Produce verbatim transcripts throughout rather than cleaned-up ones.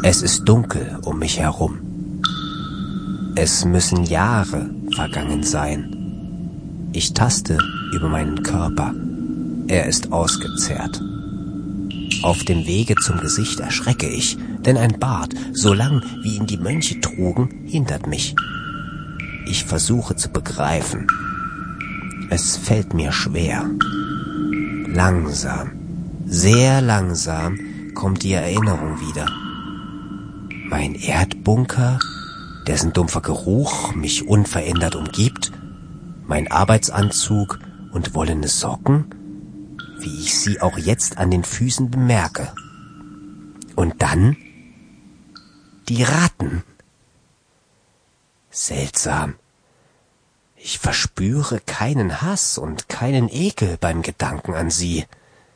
Es ist dunkel um mich herum. Es müssen Jahre vergangen sein. Ich taste über meinen Körper. Er ist ausgezehrt. Auf dem Wege zum Gesicht erschrecke ich, denn ein Bart, so lang wie ihn die Mönche trugen, hindert mich. Ich versuche zu begreifen. Es fällt mir schwer. Langsam, sehr langsam kommt die Erinnerung wieder. Mein Erdbunker, dessen dumpfer Geruch mich unverändert umgibt, mein Arbeitsanzug und wollene Socken, wie ich sie auch jetzt an den Füßen bemerke. Und dann die Ratten. Seltsam. Ich verspüre keinen Hass und keinen Ekel beim Gedanken an sie.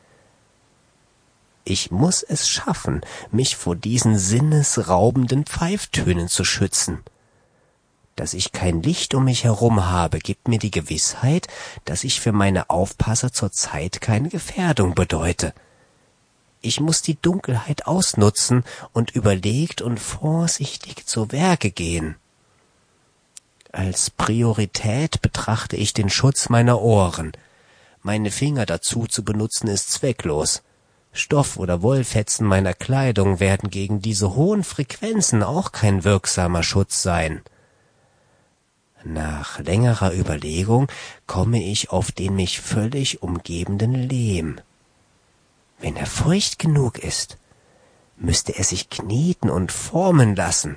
Ich muss es schaffen, mich vor diesen sinnesraubenden Pfeiftönen zu schützen. Dass ich kein Licht um mich herum habe, gibt mir die Gewissheit, dass ich für meine Aufpasser zurzeit keine Gefährdung bedeute. Ich muss die Dunkelheit ausnutzen und überlegt und vorsichtig zu Werke gehen. Als Priorität betrachte ich den Schutz meiner Ohren. Meine Finger dazu zu benutzen ist zwecklos. Stoff- oder Wollfetzen meiner Kleidung werden gegen diese hohen Frequenzen auch kein wirksamer Schutz sein. Nach längerer Überlegung komme ich auf den mich völlig umgebenden Lehm. Wenn er feucht genug ist, müsste er sich kneten und formen lassen.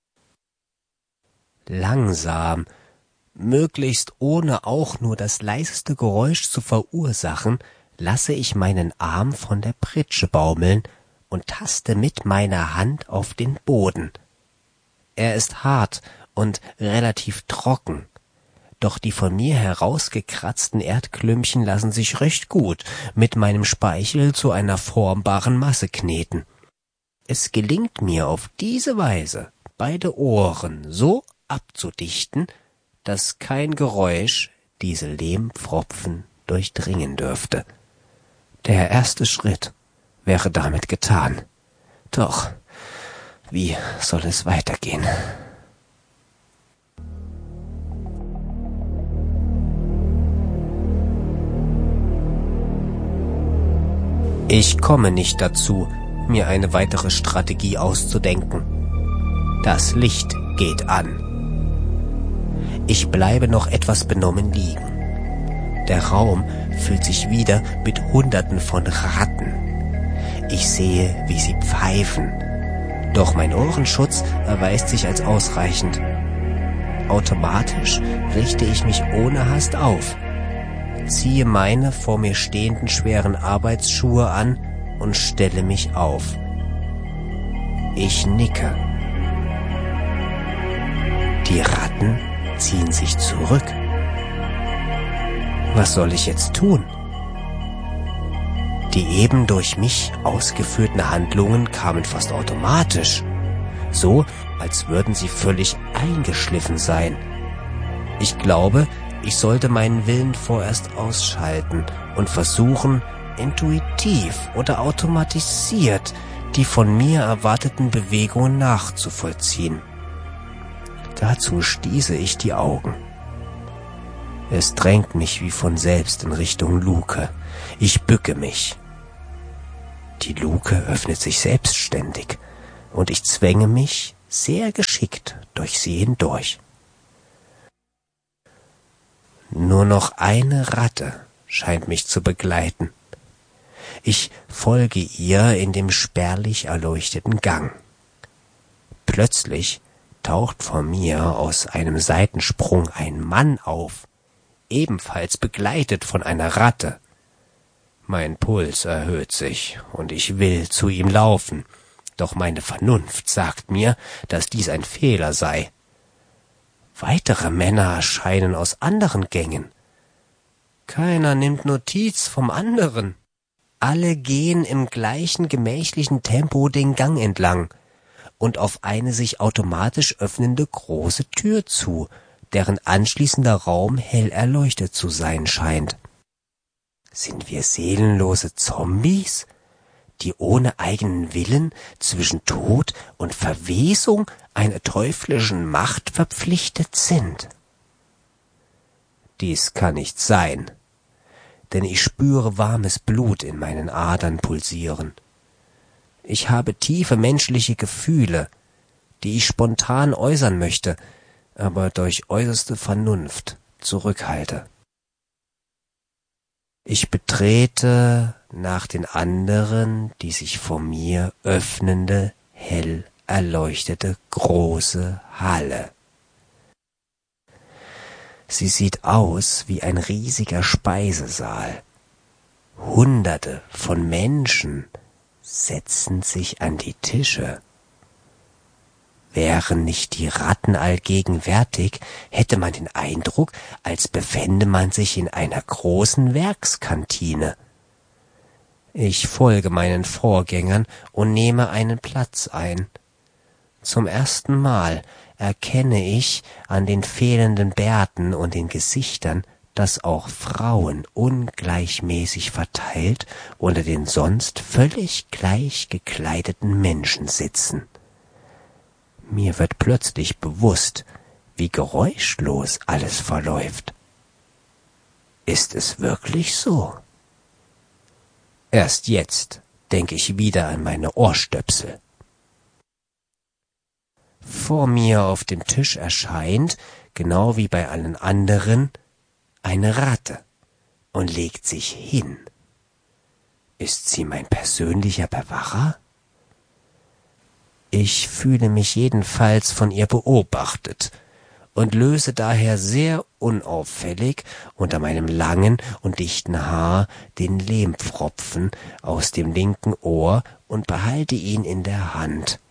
Langsam, möglichst ohne auch nur das leiseste Geräusch zu verursachen, lasse ich meinen Arm von der Pritsche baumeln und taste mit meiner Hand auf den Boden. Er ist hart und relativ trocken, doch die von mir herausgekratzten Erdklümpchen lassen sich recht gut mit meinem Speichel zu einer formbaren Masse kneten. Es gelingt mir auf diese Weise, beide Ohren so abzudichten, dass kein Geräusch diese Lehmpfropfen durchdringen dürfte. Der erste Schritt wäre damit getan. Doch wie soll es weitergehen? Ich komme nicht dazu, mir eine weitere Strategie auszudenken. Das Licht geht an. Ich bleibe noch etwas benommen liegen. Der Raum füllt sich wieder mit Hunderten von Ratten. Ich sehe, wie sie pfeifen. Doch mein Ohrenschutz erweist sich als ausreichend. Automatisch richte ich mich ohne Hast auf, ziehe meine vor mir stehenden schweren Arbeitsschuhe an und stelle mich auf. Ich nicke. Die Ratten ziehen sich zurück. Was soll ich jetzt tun? Die eben durch mich ausgeführten Handlungen kamen fast automatisch, so als würden sie völlig eingeschliffen sein. Ich glaube, ich sollte meinen Willen vorerst ausschalten und versuchen, intuitiv oder automatisiert die von mir erwarteten Bewegungen nachzuvollziehen. Dazu schließe ich die Augen. Es drängt mich wie von selbst in Richtung Luke. Ich bücke mich. Die Luke öffnet sich selbstständig und ich zwänge mich sehr geschickt durch sie hindurch. Nur noch eine Ratte scheint mich zu begleiten. Ich folge ihr in dem spärlich erleuchteten Gang. Plötzlich taucht vor mir aus einem Seitensprung ein Mann auf, ebenfalls begleitet von einer Ratte. Mein Puls erhöht sich und ich will zu ihm laufen, doch meine Vernunft sagt mir, dass dies ein Fehler sei. Weitere Männer erscheinen aus anderen Gängen. Keiner nimmt Notiz vom anderen. Alle gehen im gleichen gemächlichen Tempo den Gang entlang und auf eine sich automatisch öffnende große Tür zu, deren anschließender Raum hell erleuchtet zu sein scheint. Sind wir seelenlose Zombies, die ohne eigenen Willen zwischen Tod und Verwesung einer teuflischen Macht verpflichtet sind. Dies kann nicht sein, denn ich spüre warmes Blut in meinen Adern pulsieren. Ich habe tiefe menschliche Gefühle, die ich spontan äußern möchte, aber durch äußerste Vernunft zurückhalte. Ich betrete nach den anderen die sich vor mir öffnende, hell erleuchtete große Halle. Sie sieht aus wie ein riesiger Speisesaal. Hunderte von Menschen setzen sich an die Tische. Wären nicht die Ratten allgegenwärtig, hätte man den Eindruck, als befände man sich in einer großen Werkskantine. Ich folge meinen Vorgängern und nehme einen Platz ein. Zum ersten Mal erkenne ich an den fehlenden Bärten und den Gesichtern, dass auch Frauen ungleichmäßig verteilt unter den sonst völlig gleich gekleideten Menschen sitzen. Mir wird plötzlich bewusst, wie geräuschlos alles verläuft. Ist es wirklich so? Erst jetzt denke ich wieder an meine Ohrstöpsel. Vor mir auf dem Tisch erscheint, genau wie bei allen anderen, eine Ratte und legt sich hin. Ist sie mein persönlicher Bewacher? Ich fühle mich jedenfalls von ihr beobachtet und löse daher sehr unauffällig unter meinem langen und dichten Haar den Lehmpfropfen aus dem linken Ohr und behalte ihn in der Hand.